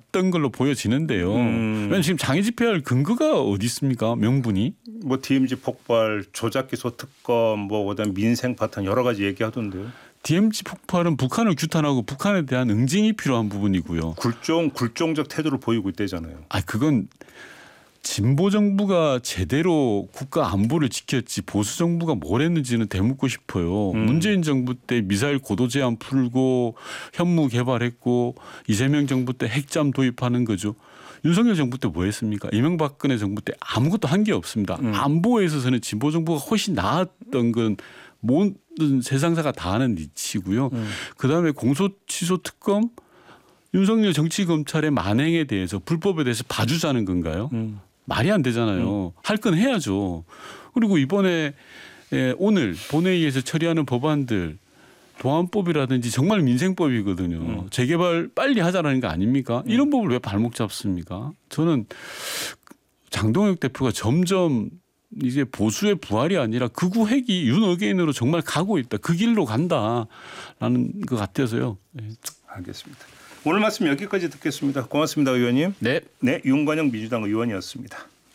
했던 걸로 보여지는데요. 왜냐하면 지금 장애 집행할 근거가 어디 있습니까? 명분이? 뭐 DMZ 폭발, 조작 기소 특검, 뭐 그다음 민생 파탄 여러 가지 얘기하던데요. DMZ 폭발은 북한을 규탄하고 북한에 대한 응징이 필요한 부분이고요. 굴종적 태도를 보이고 있대잖아요. 그건 진보 정부가 제대로 국가 안보를 지켰지 보수 정부가 뭘 했는지는 되묻고 싶어요. 문재인 정부 때 미사일 고도 제한 풀고 현무 개발했고 이재명 정부 때 핵잠 도입하는 거죠. 윤석열 정부 때 뭐 했습니까? 이명박근혜 정부 때 아무것도 한 게 없습니다. 안보에 있어서는 진보 정부가 훨씬 나았던 건 모든 세상사가 다 아는 이치고요. 그다음에 공소취소 특검 윤석열 정치검찰의 만행에 대해서 불법에 대해서 봐주자는 건가요? 말이 안 되잖아요. 할 건 해야죠. 그리고 이번에 오늘 본회의에서 처리하는 법안들 도안법이라든지 정말 민생법이거든요. 재개발 빨리 하자라는 거 아닙니까? 이런 법을 왜 발목 잡습니까? 저는 장동혁 대표가 점점 이제 보수의 부활이 아니라 극우 핵이 윤어게인으로 정말 가고 있다. 그 길로 간다라는 것 같아서요. 알겠습니다. 오늘 말씀 여기까지 듣겠습니다. 고맙습니다, 의원님. 네. 네, 윤관영 민주당 의원이었습니다.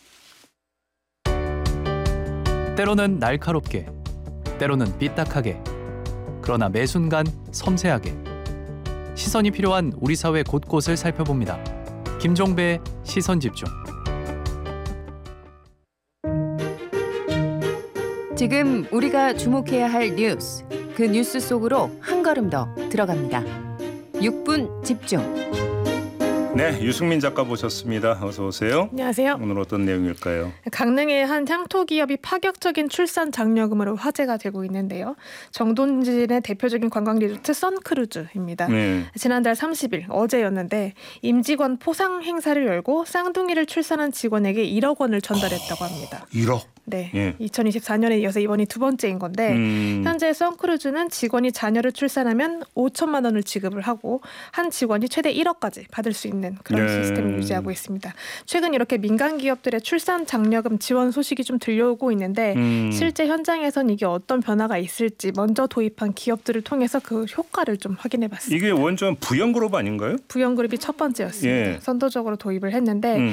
때로는 날카롭게, 때로는 삐딱하게, 그러나 매 순간 섬세하게 시선이 필요한 우리 사회 곳곳을 살펴봅니다. 김종배의 시선집중. 지금 우리가 주목해야 할 뉴스, 그 뉴스 속으로 한 걸음 더 들어갑니다. 6분 집중. 네, 유승민 작가 모셨습니다. 어서 오세요. 안녕하세요. 오늘 어떤 내용일까요? 강릉의 한 향토기업이 파격적인 출산 장려금으로 화제가 되고 있는데요. 정동진의 대표적인 관광 리조트 선크루즈입니다. 지난달 30일 어제였는데 임직원 포상 행사를 열고 쌍둥이를 출산한 직원에게 1억 원을 전달했다고 합니다. 1억? 네, 2024년에 이어서 이번이 두 번째인 건데 현재 선크루즈는 직원이 자녀를 출산하면 5천만 원을 지급을 하고 한 직원이 최대 1억까지 받을 수 있는 그런 시스템을 유지하고 있습니다. 최근 이렇게 민간 기업들의 출산 장려금 지원 소식이 좀 들려오고 있는데 실제 현장에선 이게 어떤 변화가 있을지 먼저 도입한 기업들을 통해서 그 효과를 좀 확인해봤습니다. 이게 완전 부영그룹 아닌가요? 부영그룹이 첫 번째였습니다. 선도적으로 도입을 했는데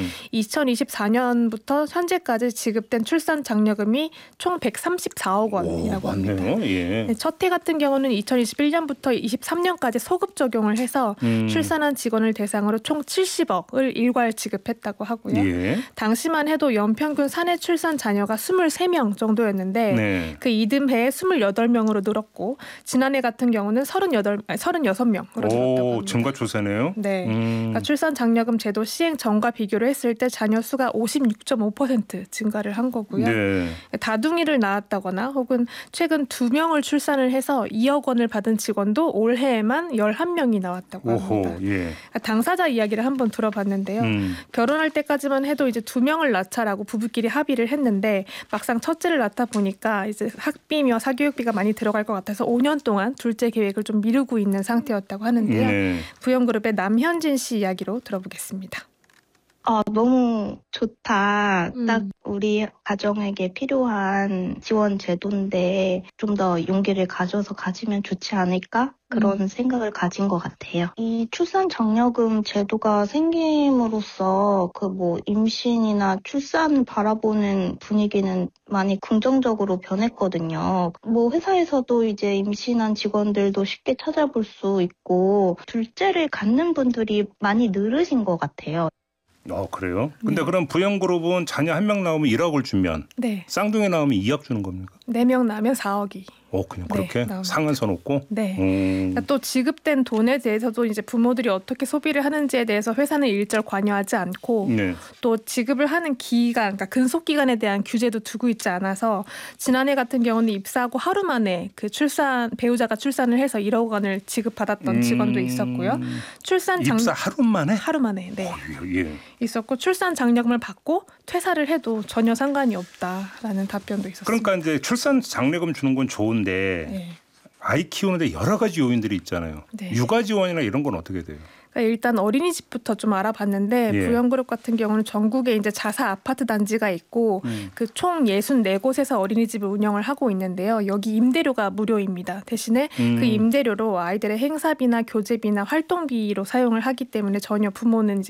2024년부터 현재까지 지급된 출산 장려금이 총 134억 원이라고 합니다. 네, 첫 해 같은 경우는 2021년부터 23년까지 소급 적용을 해서 출산한 직원을 대상으로 총 70억을 일괄 지급했다고 하고요. 당시만 해도 연평균 사내 출산 자녀가 23명 정도였는데 그 이듬해에 28명으로 늘었고 지난해 같은 경우는 36명으로 늘었다고 합니다. 증가 추세네요. 네, 그러니까 출산 장려금 제도 시행 전과 비교를 했을 때 자녀 수가 56.5% 증가를 한 거고요. 다둥이를 낳았다거나 혹은 최근 2명을 출산을 해서 2억 원을 받은 직원도 올해에만 11명이 나왔다고 합니다. 당사자 이야기를 한번 들어봤는데요. 결혼할 때까지만 해도 이제 2명을 낳자라고 부부끼리 합의를 했는데 막상 첫째를 낳다 보니까 이제 학비며 사교육비가 많이 들어갈 것 같아서 5년 동안 둘째 계획을 좀 미루고 있는 상태였다고 하는데요. 부영그룹의 남현진 씨 이야기로 들어보겠습니다. 너무 좋다. 딱 우리 가정에게 필요한 지원 제도인데 좀 더 용기를 가지면 좋지 않을까? 그런 생각을 가진 것 같아요. 이 출산 장려금 제도가 생김으로써 임신이나 출산 바라보는 분위기는 많이 긍정적으로 변했거든요. 회사에서도 이제 임신한 직원들도 쉽게 찾아볼 수 있고 둘째를 갖는 분들이 많이 늘으신 것 같아요. 그래요? 근데 그럼 부영그룹은 자녀 1명 나오면 1억을 주면 쌍둥이 나오면 2억 주는 겁니까? 4명 나오면 4억이. 그냥 그렇게 상한선 없고? 네. 그러니까 또 지급된 돈에 대해서도 이제 부모들이 어떻게 소비를 하는지에 대해서 회사는 일절 관여하지 않고 또 지급을 하는 기간, 그러니까 근속 기간에 대한 규제도 두고 있지 않아서 지난해 같은 경우는 입사하고 하루 만에 그 배우자가 출산을 해서 1억 원을 지급받았던 직원도 있었고요. 입사 하루 만에? 하루 만에, 있었고 출산 장려금을 받고 퇴사를 해도 전혀 상관이 없다라는 답변도 있었습니다. 그러니까 이제 출산 장려금 주는 건 좋은데 아이 키우는데 여러 가지 요인들이 있잖아요. 육아 지원이나 이런 건 어떻게 돼요? 그러니까 일단 어린이집부터 좀 알아봤는데 부영그룹 같은 경우는 전국에 이제 자사 아파트 단지가 있고 그 총 64곳에서 어린이집을 운영을 하고 있는데요. 여기 임대료가 무료입니다. 대신에 그 임대료로 아이들의 행사비나 교재비나 활동비로 사용을 하기 때문에 전혀 부모는 이제